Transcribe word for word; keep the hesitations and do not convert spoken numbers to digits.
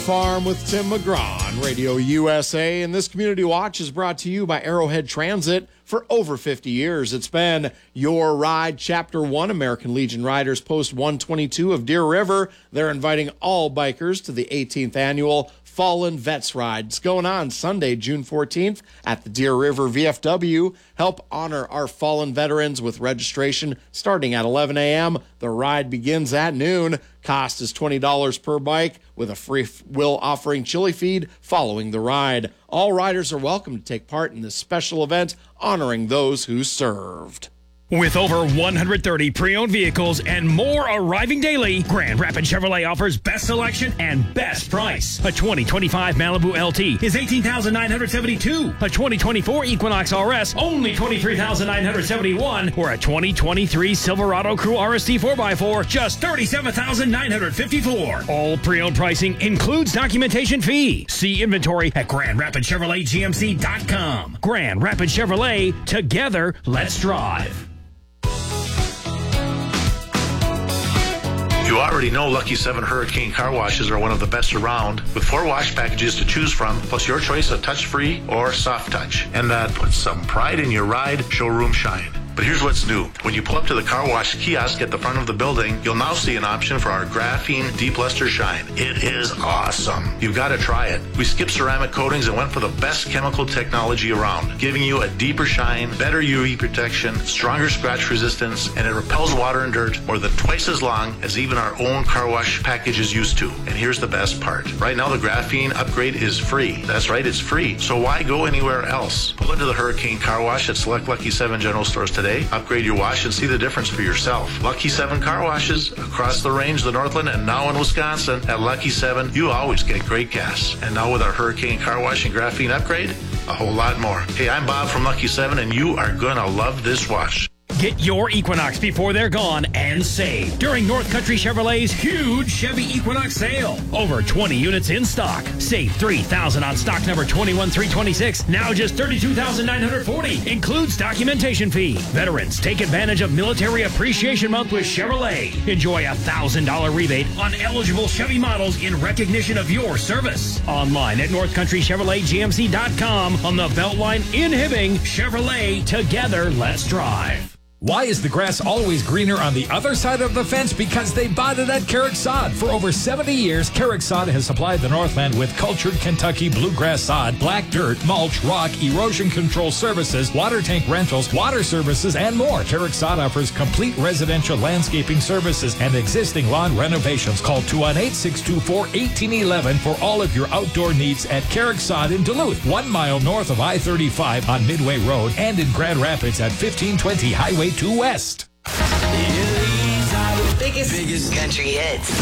Farm with Tim McGraw on Radio U S A, and this Community Watch is brought to you by Arrowhead Transit. For over fifty years, it's been your ride. Chapter one, American Legion Riders Post one twenty-two of Deer River. They're inviting all bikers to the eighteenth annual Fallen Vets Ride. It's going on Sunday, June fourteenth at the Deer River V F W. Help honor our fallen veterans with registration starting at eleven a.m. The ride begins at noon. Cost is twenty dollars per bike with a free will offering chili feed following the ride. All riders are welcome to take part in this special event honoring those who served. With over one hundred thirty pre-owned vehicles and more arriving daily, Grand Rapids Chevrolet offers best selection and best price. A twenty twenty-five Malibu L T is eighteen thousand nine hundred seventy-two dollars. A twenty twenty-four Equinox R S, only twenty-three thousand nine hundred seventy-one dollars. Or a twenty twenty-three Silverado Crew R S T four by four, just thirty-seven thousand nine hundred fifty-four dollars. All pre-owned pricing includes documentation fee. See inventory at Grand Rapids Chevrolet G M C dot com. Grand Rapids Chevrolet, together, let's drive. You already know Lucky seven Hurricane Car Washes are one of the best around, with four wash packages to choose from, plus your choice of touch-free or soft touch. And that puts some pride in your ride, showroom shine. But here's what's new. When you pull up to the car wash kiosk at the front of the building, you'll now see an option for our Graphene Deep Luster Shine. It is awesome. You've got to try it. We skipped ceramic coatings and went for the best chemical technology around, giving you a deeper shine, better U V protection, stronger scratch resistance, and it repels water and dirt more than twice as long as even our own car wash packages used to. And here's the best part. Right now, the Graphene upgrade is free. That's right, it's free. So why go anywhere else? Pull into the Hurricane Car Wash at select Lucky seven General Stores today. Upgrade your wash and see the difference for yourself. Lucky seven Car Washes across the range, the Northland, and now in Wisconsin. At Lucky seven, you always get great gas. And now with our Hurricane Car Wash and Graphene upgrade, a whole lot more. Hey, I'm Bob from Lucky seven, and you are going to love this wash. Get your Equinox before they're gone and save during North Country Chevrolet's huge Chevy Equinox sale. Over twenty units in stock. Save three thousand dollars on stock number twenty-one three twenty-six. Now just thirty-two thousand nine hundred forty dollars. Includes documentation fee. Veterans, take advantage of Military Appreciation Month with Chevrolet. Enjoy a one thousand dollars rebate on eligible Chevy models in recognition of your service. Online at North Country Chevrolet G M C dot com. On the Beltline in Hibbing. Chevrolet, together, let's drive. Why is the grass always greener on the other side of the fence? Because they bought it at Carrick Sod. For over seventy years, Carrick Sod has supplied the Northland with cultured Kentucky bluegrass sod, black dirt, mulch, rock, erosion control services, water tank rentals, water services, and more. Carrick Sod offers complete residential landscaping services and existing lawn renovations. Call two one eight, six two four, one eight one one for all of your outdoor needs at Carrick Sod in Duluth, one mile north of I thirty-five on Midway Road, and in Grand Rapids at fifteen twenty Highway two West. Biggest, biggest country hits.